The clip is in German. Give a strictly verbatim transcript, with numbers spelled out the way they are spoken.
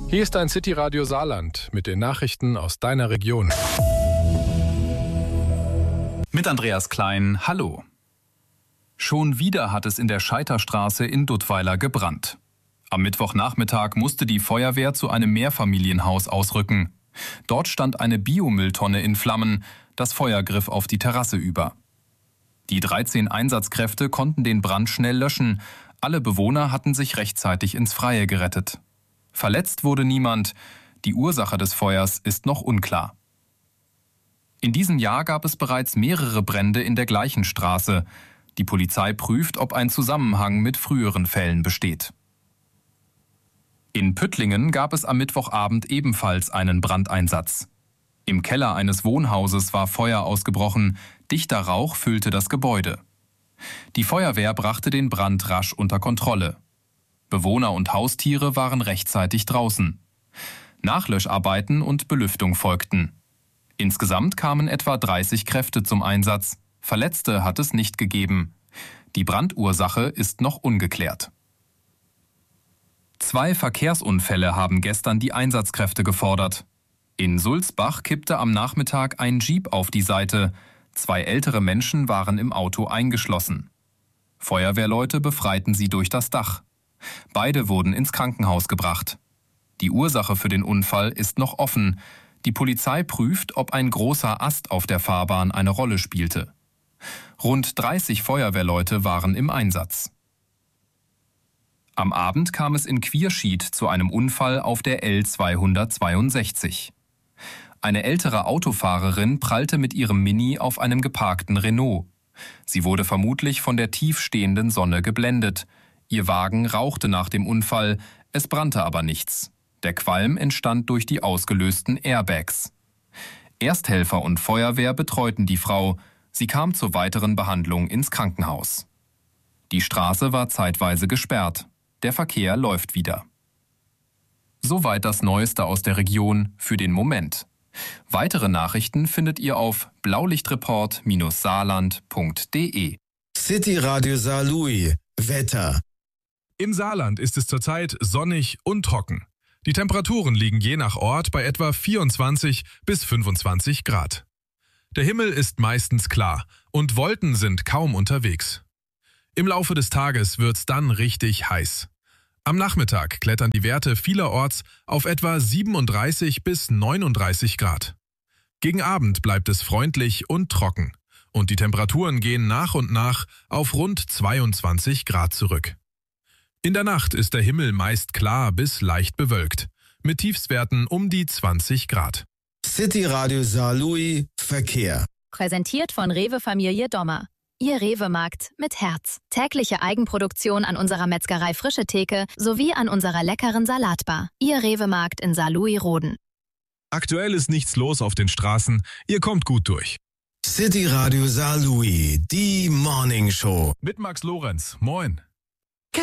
Hier ist ein City-Radio Saarland mit den Nachrichten aus deiner Region. Mit Andreas Klein, hallo. Schon wieder hat es in der Scheiterstraße in Duttweiler gebrannt. Am Mittwochnachmittag musste die Feuerwehr zu einem Mehrfamilienhaus ausrücken. Dort stand eine Biomülltonne in Flammen, das Feuer griff auf die Terrasse über. Die dreizehn Einsatzkräfte konnten den Brand schnell löschen. Alle Bewohner hatten sich rechtzeitig ins Freie gerettet. Verletzt wurde niemand. Die Ursache des Feuers ist noch unklar. In diesem Jahr gab es bereits mehrere Brände in der gleichen Straße. Die Polizei prüft, ob ein Zusammenhang mit früheren Fällen besteht. In Püttlingen gab es am Mittwochabend ebenfalls einen Brandeinsatz. Im Keller eines Wohnhauses war Feuer ausgebrochen. Dichter Rauch füllte das Gebäude. Die Feuerwehr brachte den Brand rasch unter Kontrolle. Bewohner und Haustiere waren rechtzeitig draußen. Nachlöscharbeiten und Belüftung folgten. Insgesamt kamen etwa dreißig Kräfte zum Einsatz. Verletzte hat es nicht gegeben. Die Brandursache ist noch ungeklärt. Zwei Verkehrsunfälle haben gestern die Einsatzkräfte gefordert. In Sulzbach kippte am Nachmittag ein Jeep auf die Seite. Zwei ältere Menschen waren im Auto eingeschlossen. Feuerwehrleute befreiten sie durch das Dach. Beide wurden ins Krankenhaus gebracht. Die Ursache für den Unfall ist noch offen. Die Polizei prüft, ob ein großer Ast auf der Fahrbahn eine Rolle spielte. Rund dreißig Feuerwehrleute waren im Einsatz. Am Abend kam es in Quierschied zu einem Unfall auf der L zweihundertzweiundsechzig. Eine ältere Autofahrerin prallte mit ihrem Mini auf einem geparkten Renault. Sie wurde vermutlich von der tief stehenden Sonne geblendet. Ihr Wagen rauchte nach dem Unfall, es brannte aber nichts. Der Qualm entstand durch die ausgelösten Airbags. Ersthelfer und Feuerwehr betreuten die Frau. Sie kam zur weiteren Behandlung ins Krankenhaus. Die Straße war zeitweise gesperrt. Der Verkehr läuft wieder. Soweit das Neueste aus der Region für den Moment. Weitere Nachrichten findet ihr auf blaulichtreport Bindestrich saarland Punkt de. City Radio Saarlouis. Wetter. Im Saarland ist es zurzeit sonnig und trocken. Die Temperaturen liegen je nach Ort bei etwa vierundzwanzig bis fünfundzwanzig Grad. Der Himmel ist meistens klar und Wolken sind kaum unterwegs. Im Laufe des Tages wird's dann richtig heiß. Am Nachmittag klettern die Werte vielerorts auf etwa siebenunddreißig bis neununddreißig Grad. Gegen Abend bleibt es freundlich und trocken und die Temperaturen gehen nach und nach auf rund zweiundzwanzig Grad zurück. In der Nacht ist der Himmel meist klar bis leicht bewölkt, mit Tiefstwerten um die zwanzig Grad. City Radio Saarlouis Verkehr. Präsentiert von Rewe Familie Dommer. Ihr Rewe-Markt mit Herz. Tägliche Eigenproduktion an unserer Metzgerei Frische Theke sowie an unserer leckeren Salatbar. Ihr Rewe-Markt in Saarlouis-Roden. Aktuell ist nichts los auf den Straßen. Ihr kommt gut durch. City Radio Saarlouis, die Morning Show. Mit Max Lorenz. Moin.